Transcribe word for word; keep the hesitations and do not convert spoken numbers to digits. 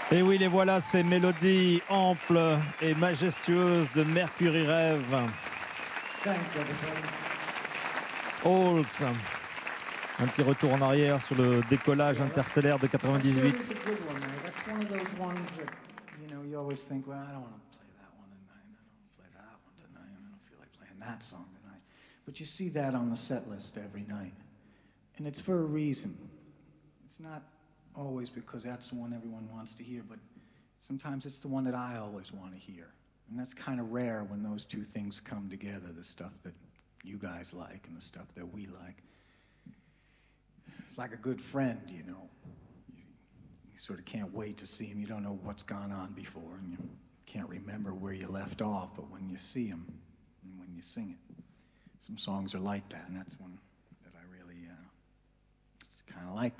Et oui, les voilà, ces mélodies amples et majestueuses de Mercury Rev. Thanks, everybody. Halls. Un petit retour en arrière sur le décollage interstellaire de quatre-vingt-dix-huit. That's a good one, man. That's one of those ones that, you know, you always think, well, I don't want to play that one tonight. I don't want to play that one tonight. I don't feel like playing that song tonight. But you see that on the set list every night. And it's for a reason. It's not always because that's the one everyone wants to hear, but sometimes it's the one that I always want to hear. And that's kind of rare when those two things come together, the stuff that you guys like and the stuff that we like. It's like a good friend, you know. You, you sort of can't wait to see him. You don't know what's gone on before, and you can't remember where you left off, but when you see him and when you sing it, some songs are like that, and that's one that I really, uh, kind of like.